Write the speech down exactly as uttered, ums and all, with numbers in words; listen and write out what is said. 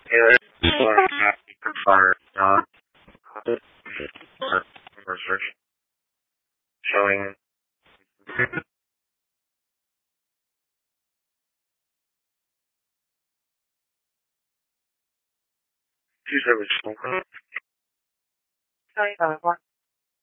Yeah, for happy for dog research showing two services. Sorry, uh, what?